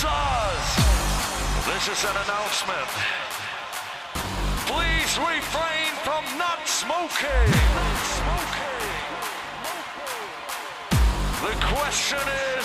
Buzz! This is an announcement. Please refrain from not smoking. The question is,